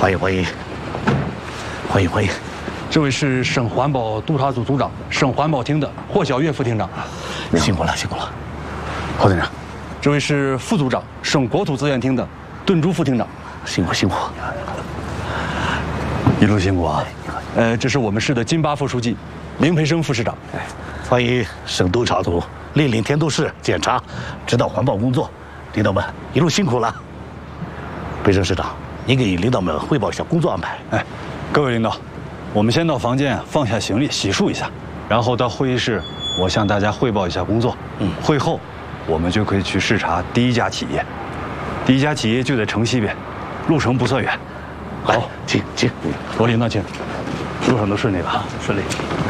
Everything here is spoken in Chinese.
欢迎欢迎，欢迎欢迎。 这位是省环保督察组组长、省环保厅的霍小月副厅长。 辛苦了辛苦了，霍厅长。 这位是副组长、省国土资源厅的顿珠副厅长。 辛苦辛苦。 一路辛苦啊！这是我们市的金巴副书记林培生副市长。 欢迎省督察组莅临天都市检查，指导环保工作。领导们一路辛苦了。培生市长，您给领导们汇报一下工作安排。 各位领导，我们先到房间放下行李洗漱一下，然后到会议室，我向大家汇报一下工作。会后我们就可以去视察第一家企业。第一家企业就在城西边，路程不算远。 好，请。 罗领导请。路上都顺利吧？ 顺利。